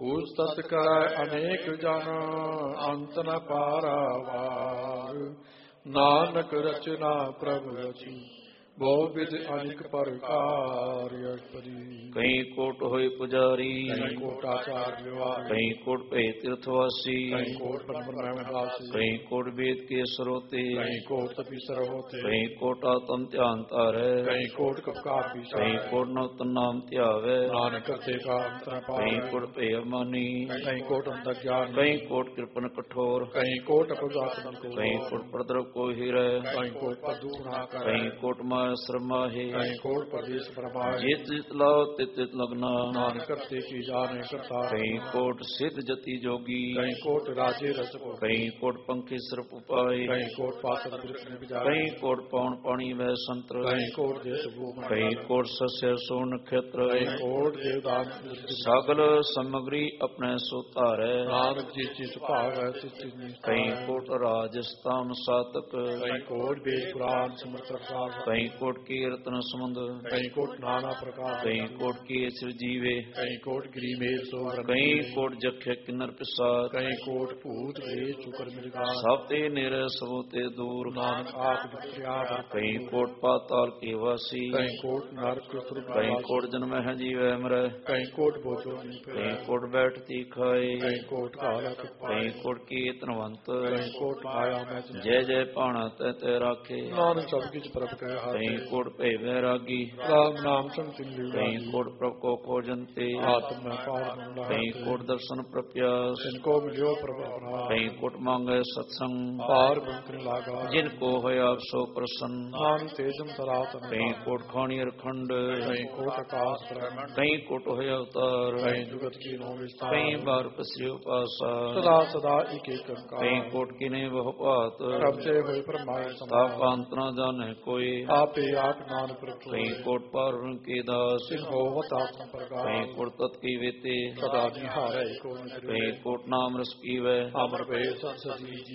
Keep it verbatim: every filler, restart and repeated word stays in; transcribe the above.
ਉਸ ਤਤ ਕਰੈ ਅਨੇਕ ਜਨ ਅੰਤ ਨ ਪਾਰਾਵਾਰ। ਨਾਨਕ ਰਚਨਾ ਪ੍ਰਭ ਰਚੀ ਬਹੁ ਵਿਧ ਅਨੇਕ ਪ੍ਰਕਾਰ। ਅਸ਼ਟਪਦੀ। ਕਈ ਕੋਟ ਹੋਏ ਪੁਜਾਰੀ, ਕਈ ਕੋਟ ਆਚਾਰ ਵਿਵਾਰ, ਕਈ ਕੋਟ ਭੇ ਤੀਰਥਵਾਸੀ, ਕਈ ਕੋਟ ਪਰਮਰਾਮਦਾਸੀ, ਕਈ ਕੋਟ ਵੇਦ ਕੇ ਸਰੋਤੇ, ਕਈ ਕੋਟ ਤਪੀਸਰ ਹੋਤੇ, ਕਈ ਕੋਟ ਆਤਮ ਧਿਆਨ ਧਾਰੈ, ਕਈ ਕੋਟ ਕਪਕਾਰ ਪੀਸਾ, ਕਈ ਕੋਟ ਨਵਤਨ ਨਾਮ ਧਿਆਵੈ, ਨਾਨਕ ਕਰਤੇ ਕਾ ਅੰਤ ਨ ਕਈ ਪਾਵੈ। ਕੋਟ ਭੇ ਅਮਾਨੀ, ਕਈ ਕੋਟ ਅੰਤਰ ਗਿਆਨ, ਕਈ ਕੋਟ ਕਿਰਪਨ ਕਠੋਰ, ਕਈ ਕੋਟ ਅਪਗਾਤਨ ਕੋ, ਕਈ ਕੋਟ ਪ੍ਰਦਰਵ ਕੋ ਹੀਰੈ, ਕਈ ਕੋਟ ਪਦੂ ਨਾ ਕਰ, ਕਈ ਕੋਟ ਮਾਇਆ ਸਰਮਾਹੇ, ਕਈ ਕੋਟ ਪ੍ਰਦੇਸ਼ ਪ੍ਰਭਾਏ। ਜਿਤ ਜਿਤ ਲਾਓ ਤਿਤ ਤਿਤ ਲਗਨਾ, ਨਾਨਕ ਕਰਤੇ ਕੀ ਜਾਣੇ ਕਰਤਾ। ਕਈ ਕੋਟ ਸਿੱਧ ਜਤੀ ਜੋਗੀ, ਕਈ ਕੋਟ ਰਾਜੇ ਰਸ ਕੋ, ਕਈ ਕੋਟ ਪੰਖੀ ਸਿਰਪ ਉਪਾਏ, ਕਈ ਕੋਟ ਪਾਤਨ ਬਿਰਖ ਨੇ ਬਿਜਾਏ, ਕਈ ਕੋਟ ਪੌਣ ਪਾਣੀ ਵੈ ਸੰਤਰ, ਕਈ ਕੋਟ ਦੇਸ ਭੂਮਨ, ਕਈ ਕੋਟ ਸਸਿਆ ਸੋ ਨਖੇਤਰ, ਕਈ ਕੋਟ ਦੇਵਦਾਨ ਸਗਲ ਸਮਗਰੀ ਆਪਣੇ ਸੋ ਧਾਰੈ, ਨਾਨਕ ਜੀ ਚੀ ਸੁਭਾਗ ਹੈ ਸਿੱਧੀ ਨੀ। ਕਈ ਕੋਟ ਰਾਜਸਥਾਨ ਸਾਤਕ, ਕਈ ਕੋਟ ਵੇਦ ਪੁਰਾਨ ਸਮਰਥ ਸਾਹਿਬ, ਕਈ ਕੋਟ ਕੀਰਤਨ ਸਮੁੰਦ, ਕਈ ਕੋਟ ਨਾਨਾ ਪ੍ਰਕਾਰ, ਕਈ ਕੋਟ ਕੀ ਸਿਰਜੀਵੇ, ਕਈ ਕੋਟ ਗਰੀ ਮੇਰ ਸੋ, ਕਈ ਕੋਟ ਜਖੇ ਕਿਨਰ ਪਿਸਾਰ, ਕਈ ਕੋਟ ਭੂਤ ਵੇ ਚੁਕਰ ਮਿਰਗਾ, ਸਭ ਤੇ ਨਿਰ ਸਭੋ ਤੇ ਦੂਰ, ਨਾਨਕ ਆਪ ਵਿਖਿਆ। ਕਈ ਕੋਟ ਪਾਤਾਲ ਕੇ ਵਾਸੀ, ਕਈ ਕੋਟ ਨਰਕ ਸੁਰਗ, ਕਈ ਕੋਟ ਜਨਮ ਹੈ ਜੀਵੈ ਮਰੈ, ਕਈ ਕੋਟ ਬੋਝੋ ਕਈ ਨਿਪੈ, ਕੋਟ ਬੈਠਤੀ ਖਾਏ, ਕਈ ਕੋਟ ਘਾਲ ਕਈ ਕੋਟ ਕੀਰਤਨਵੰਤ, ਕਈ ਕੋਟ ਆਇਆ ਮੈਂ ਜੈ ਜੈ ਭਾਣਾ ਤੈ ਤੈ ਰਾਖੇ, ਨਾਨਕ ਸਭ ਕਿਛ ਪ੍ਰਭ ਕਹਿ ਕਈ ਹਾਥ। ਕੋਟ ਭੈ ਵੈਰਾਗੀ, ਰਾਮ ਨਾਮ ਸੰਤਿ ਕਈ ਲਿਵ ਕੋਟ ਪ੍ਰਭ ਕੋ ਖੋਜੰਤੇ, ਆਤਮ ਮੈਂ ਪਾਰ ਮੰਡਾ, ਕਈ ਕੋਟ ਦਰਸ਼ਨ ਪ੍ਰਪਿਆਸ, ਜਿਨ ਕੋ ਮਿਲਿਓ ਪ੍ਰਭ ਆਪਣਾ, ਕਈ ਕੋਟ ਮੰਗੈ ਸਤਸੰਗ, ਪਾਰ ਬੰਤਨ ਲਾਗਾ, ਜਿਨ ਕੋ ਹੋਇਆ ਆਪ ਸੋ ਪ੍ਰਸੰਨ, ਨਾਨਕ ਤੇਜਮ ਤਰਾਤਨ, ਕਈ ਕੋਟ ਖਾਣੀ ਅਰਖੰਡ, ਕਈ ਕੋਟ ਆਕਾਸ਼ ਬ੍ਰਹਮੰਡ, ਕਈ ਕੋਟ ਹੋਇਆ ਅਵਤਾਰ, ਕਈ ਜੁਗਤ ਕੀ ਨੋ ਵਿਸਤਾਰ, ਕਈ ਬਾਰ ਪਸਰਿ ਉਪਾਸਾ, ਸਦਾ ਸਦਾ ਇਕ ਏਕ ਕਈ ਓੰਕਾਰ, ਕੋਟ ਕਿਨੇ ਬਹੁ ਭਾਤ, ਪ੍ਰਭ ਤੇ ਹੋਏ ਪਰਮਾਇ ਤਾ ਸਮਾਨ, ਪੰਤ ਨਾ ਜਾਣੈ ਕੋਈ, ਆਪੇ ਆਪ ਨਾਨਕ ਪ੍ਰਭ ਕਈ ਕੋਟ ਪਾਰਨ ਕੇ ਦਾਸ, ਸਿਨ ਹੋਵਤ ਆਤਮ ਪ੍ਰਕਾਸ਼, ਕਈ ਕੋਟ ਤਤ ਕੀ ਵੇਤੇ, ਸਦਾ ਨਿਹਾਰੈ ਕੋ ਨਿਜ, ਕਈ ਕੋਟ ਨਾਮ ਰਸ ਪੀਵੈ, ਅਮਰ ਭੇ ਸਤ ਸਜੀ।